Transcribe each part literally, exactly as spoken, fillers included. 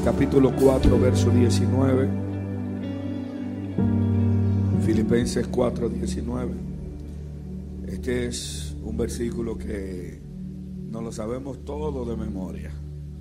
capítulo cuatro, verso diecinueve. Filipenses cuatro, diecinueve. Este es un versículo que no lo sabemos todo de memoria.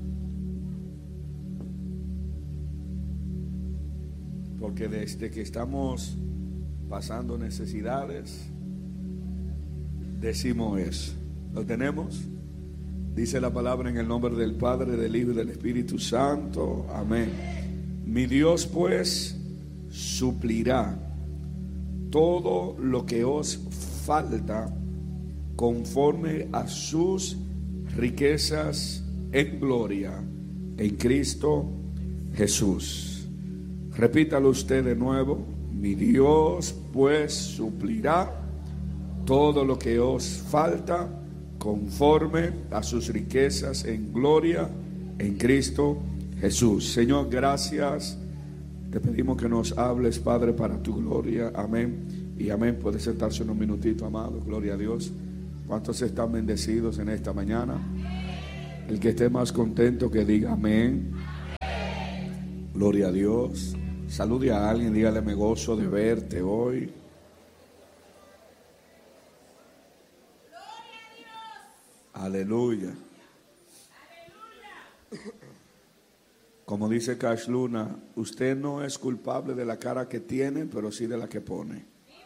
Porque desde que estamos pasando necesidades, decimos eso. ¿Lo tenemos? Dice la palabra en el nombre del Padre, del Hijo y del Espíritu Santo. Amén. Mi Dios pues suplirá todo lo que os falta conforme a sus riquezas en gloria en Cristo Jesús. Repítalo usted de nuevo. Mi Dios pues suplirá todo lo que os falta conforme a sus riquezas en gloria en Cristo Jesús. Señor, gracias. Te pedimos que nos hables, Padre, para tu gloria. Amén y amén. Puede sentarse unos minutitos, amado. Gloria a Dios. ¿Cuántos están bendecidos en esta mañana? El que esté más contento que diga amén. Gloria a Dios. Salude a alguien, dígale: me gozo de verte hoy. Aleluya. Como dice Cash Luna, usted no es culpable de la cara que tiene, pero sí de la que pone.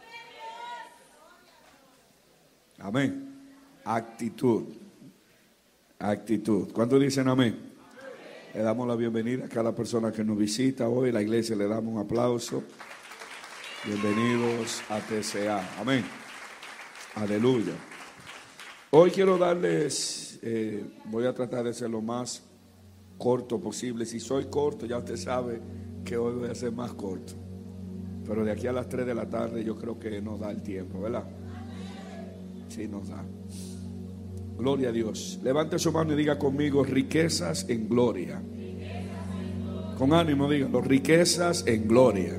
Amén. Actitud. Actitud. ¿Cuántos dicen amén? Le damos la bienvenida a cada persona que nos visita hoy. La iglesia le damos un aplauso. Bienvenidos a T C A. Amén. Aleluya. Hoy quiero darles, eh, voy a tratar de ser lo más corto posible. Si soy corto, ya usted sabe que hoy voy a ser más corto. Pero de aquí a las tres de la tarde yo creo que nos da el tiempo, ¿verdad? Sí, nos da. Gloria a Dios. Levante su mano y diga conmigo: riquezas en gloria. Con ánimo dígalo: riquezas en gloria.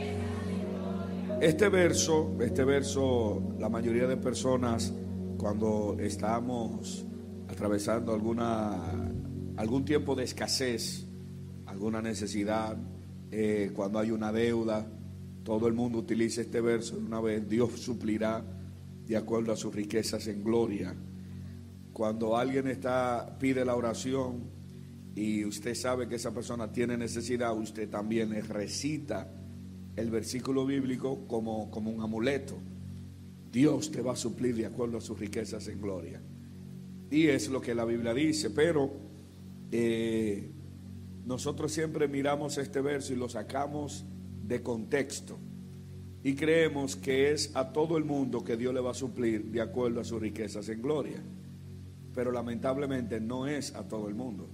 Este verso, este verso, la mayoría de personas, cuando estamos atravesando alguna, algún tiempo de escasez, alguna necesidad, eh, cuando hay una deuda, todo el mundo utiliza este verso. Una vez Dios suplirá de acuerdo a sus riquezas en gloria. Cuando alguien está, pide la oración y usted sabe que esa persona tiene necesidad, usted también le recita el versículo bíblico como, como un amuleto. Dios te va a suplir de acuerdo a sus riquezas en gloria. Y es lo que la Biblia dice. Pero eh, nosotros siempre miramos este verso y lo sacamos de contexto y creemos que es a todo el mundo que Dios le va a suplir de acuerdo a sus riquezas en gloria. Pero lamentablemente no es a todo el mundo.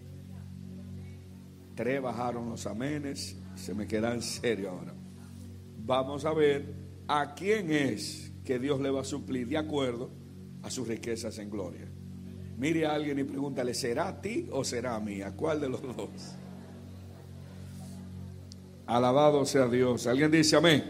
Tres bajaron los amenes. Se me queda en serio ahora. Vamos a ver a quién es que Dios le va a suplir de acuerdo a sus riquezas en gloria. Mire a alguien y pregúntale: ¿será a ti o será a mí? ¿A cuál de los dos? Alabado sea Dios. ¿Alguien dice amén?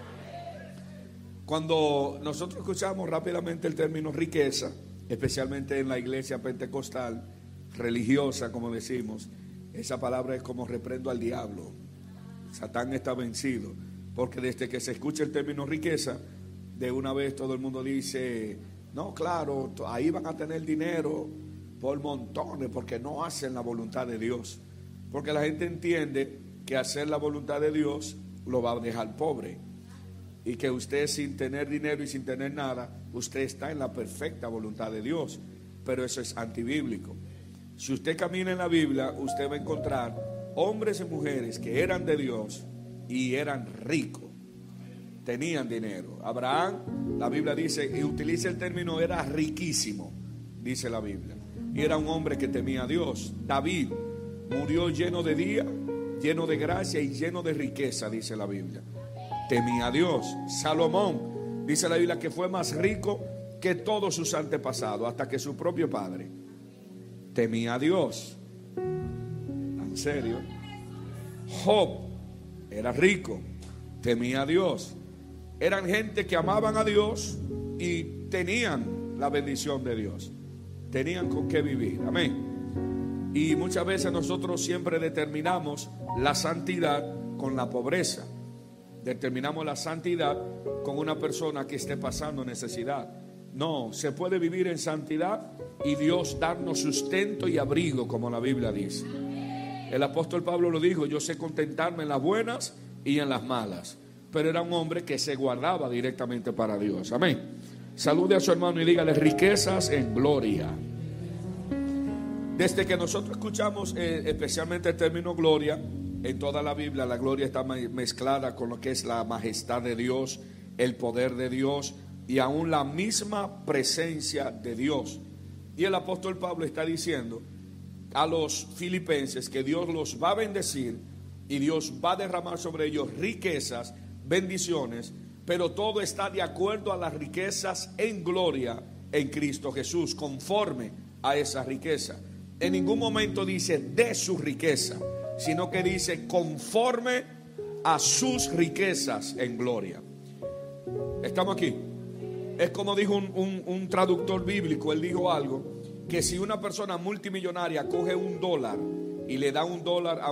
Cuando nosotros escuchamos rápidamente el término riqueza, especialmente en la iglesia pentecostal religiosa, como decimos, esa palabra es como reprendo al diablo. Satán está vencido, porque desde que se escucha el término riqueza, de una vez todo el mundo dice: no, claro, ahí van a tener dinero por montones, porque no hacen la voluntad de Dios. Porque la gente entiende que hacer la voluntad de Dios lo va a dejar pobre, y que usted, sin tener dinero y sin tener nada, usted está en la perfecta voluntad de Dios. Pero eso es antibíblico. Si usted camina en la Biblia, usted va a encontrar hombres y mujeres que eran de Dios y eran ricos, tenían dinero. Abraham, la Biblia dice, y utiliza el término, era riquísimo, dice la Biblia, y era un hombre que temía a Dios. David murió lleno de día, lleno de gracia y lleno de riqueza, dice la Biblia. Temía a Dios. Salomón, dice la Biblia, que fue más rico que todos sus antepasados, hasta que su propio padre. Temía a Dios. En serio. Job era rico, temía a Dios. Eran gente que amaban a Dios y tenían la bendición de Dios. Tenían con qué vivir. Amén. Y muchas veces nosotros siempre determinamos la santidad con la pobreza. Determinamos la santidad con una persona que esté pasando necesidad. No, se puede vivir en santidad y Dios darnos sustento y abrigo, como la Biblia dice. El apóstol Pablo lo dijo: yo sé contentarme en las buenas y en las malas. Pero era un hombre que se guardaba directamente para Dios. Amén. Salude a su hermano y dígale: riquezas en gloria. Desde que nosotros escuchamos eh, especialmente el término gloria, en toda la Biblia la gloria está mezclada con lo que es la majestad de Dios, el poder de Dios y aún la misma presencia de Dios. Y el apóstol Pablo está diciendo a los filipenses que Dios los va a bendecir y Dios va a derramar sobre ellos riquezas, bendiciones, pero todo está de acuerdo a las riquezas en gloria en Cristo Jesús, conforme a esa riqueza. En ningún momento dice de su riqueza, sino que dice conforme a sus riquezas en gloria. ¿Estamos aquí? Es como dijo un, un, un traductor bíblico. Él dijo algo, que si una persona multimillonaria coge un dólar y le da un dólar a